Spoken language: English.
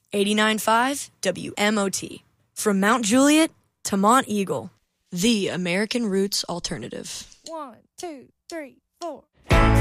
89.5 WMOT. From Mount Juliet to Mont Eagle, the American Roots Alternative. 1, 2, 3, 4.